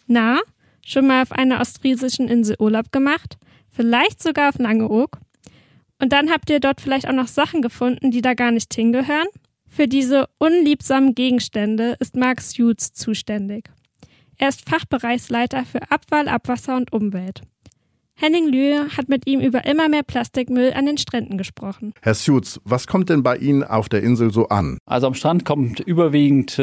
Na, schon mal auf einer ostfriesischen Insel Urlaub gemacht? Vielleicht sogar auf Langeoog? Und dann habt ihr dort vielleicht auch noch Sachen gefunden, die da gar nicht hingehören? Für diese unliebsamen Gegenstände ist Mark Suits zuständig. Er ist Fachbereichsleiter für Abfall, Abwasser und Umwelt. Henning Lühe hat mit ihm über immer mehr Plastikmüll an den Stränden gesprochen. Herr Suits, was kommt denn bei Ihnen auf der Insel so an? Also am Strand kommt überwiegend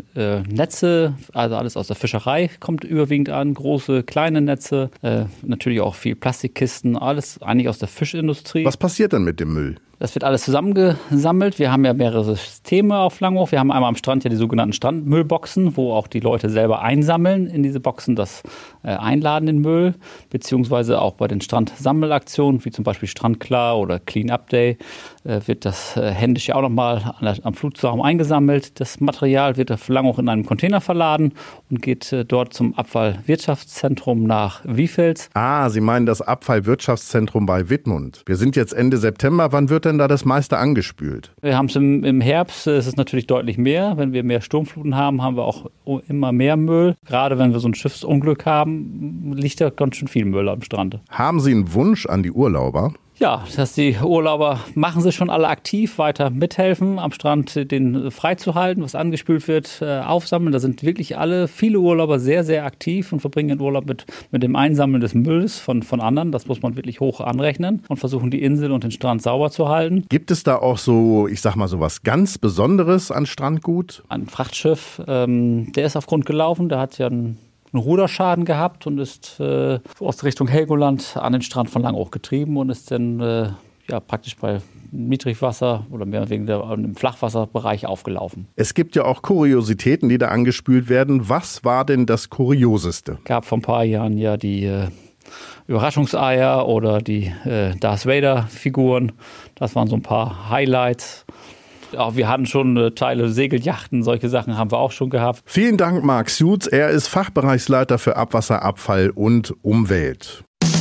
Netze, also alles aus der Fischerei kommt überwiegend an, große, kleine Netze, natürlich auch viel Plastikkisten, alles eigentlich aus der Fischindustrie. Was passiert denn mit dem Müll? Das wird alles zusammengesammelt. Wir haben ja mehrere Systeme auf Langeoog. Wir haben einmal am Strand ja die sogenannten Strandmüllboxen, wo auch die Leute selber einsammeln in diese Boxen, das einladen den Müll, beziehungsweise auch bei den Strandsammelaktionen, wie zum Beispiel Strandklar oder Clean Up Day, wird das händisch ja auch nochmal am Flutsaum eingesammelt. Das Material wird auf Langeoog in einem Container verladen und geht dort zum Abfallwirtschaftszentrum nach Wiefels. Ah, Sie meinen das Abfallwirtschaftszentrum bei Wittmund. Wir sind jetzt Ende September. Wann wird denn da das meiste angespült? Wir haben es im Herbst, ist es natürlich deutlich mehr. Wenn wir mehr Sturmfluten haben, haben wir auch immer mehr Müll. Gerade wenn wir so ein Schiffsunglück haben, liegt da ganz schön viel Müll am Strand. Haben Sie einen Wunsch an die Urlauber? Ja, dass die Urlauber machen sie schon alle aktiv, weiter mithelfen, am Strand den freizuhalten, was angespült wird, aufsammeln. Da sind wirklich viele Urlauber sehr, sehr aktiv und verbringen den Urlaub mit dem Einsammeln des Mülls von anderen. Das muss man wirklich hoch anrechnen und versuchen, die Insel und den Strand sauber zu halten. Gibt es da auch so, ich sag mal, so was ganz Besonderes an Strandgut? Ein Frachtschiff, der ist auf Grund gelaufen, der hat ja einen Ruderschaden gehabt und ist aus Richtung Helgoland an den Strand von Langeoog getrieben und ist dann praktisch bei Niedrigwasser oder mehr wegen im Flachwasserbereich aufgelaufen. Es gibt ja auch Kuriositäten, die da angespült werden. Was war denn das Kurioseste? Gab vor ein paar Jahren ja die Überraschungseier oder die Darth Vader-Figuren. Das waren so ein paar Highlights. Auch wir hatten schon Teile Segelyachten, solche Sachen haben wir auch schon gehabt. Vielen Dank, Mark Suits. Er ist Fachbereichsleiter für Abwasser, Abfall und Umwelt.